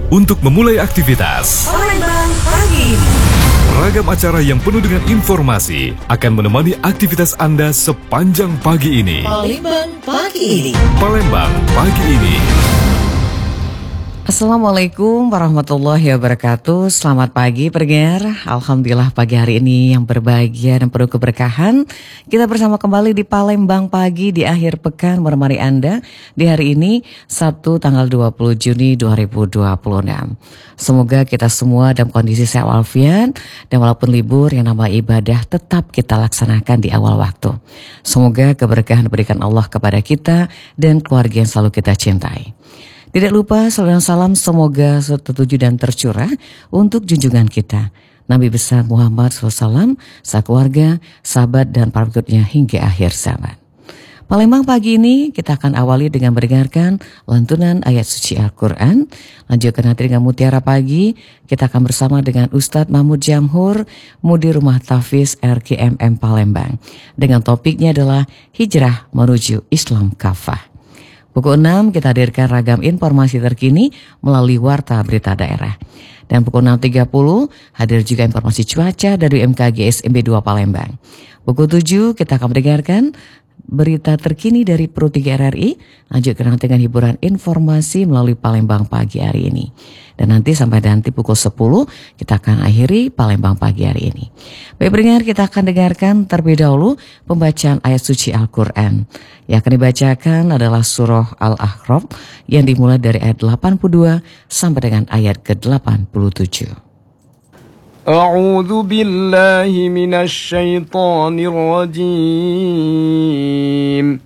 untuk memulai aktivitas. Palembang Pagi. Ragam acara yang penuh dengan informasi akan menemani aktivitas Anda sepanjang pagi ini. Palembang Pagi ini. Palembang Pagi ini. Assalamualaikum warahmatullahi wabarakatuh. Selamat pagi pendengar. Alhamdulillah pagi hari ini yang berbahagia dan penuh keberkahan. Kita bersama kembali di Palembang Pagi di akhir pekan menemani Anda di hari ini Sabtu tanggal 20 Juni 2026. Semoga kita semua dalam kondisi sehat walafiat dan walaupun libur yang nama ibadah tetap kita laksanakan di awal waktu. Semoga keberkahan diberikan Allah kepada kita dan keluarga yang selalu kita cintai. Tidak lupa salam salam semoga tertuju dan tercurah untuk junjungan kita Nabi besar Muhammad SAW, sekeluarga, sahabat dan para pengikutnya hingga akhir zaman. Palembang pagi ini kita akan awali dengan mendengarkan lantunan ayat suci Al-Quran. Lanjutkan nanti dengan Mutiara Pagi. Kita akan bersama dengan Ustadz Mahmud Jamhur, Mudir Rumah Tafiz RGMM Palembang. Dengan topiknya adalah Hijrah Menuju Islam Kafah. Pukul 6 kita hadirkan ragam informasi terkini melalui Warta Berita Daerah. Dan pukul 6.30 hadir juga informasi cuaca dari BMKG SMB 2 Palembang. Pukul 7 kita akan mendengarkan berita terkini dari Pro 3 RRI. Lanjutkan dengan hiburan informasi melalui Palembang Pagi hari ini. Dan nanti sampai nanti pukul 10 kita akan akhiri Palembang Pagi hari ini. Baik pendengar, kita akan dengarkan terlebih dahulu pembacaan ayat suci Al-Quran. Yang akan dibacakan adalah surah Al-A'raf yang dimulai dari ayat 82 sampai dengan ayat ke-87. A'udzu billahi minasy syaithanir rajim.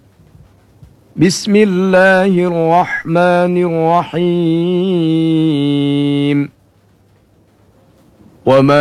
Bismillahirrahmanirrahim. Wa ma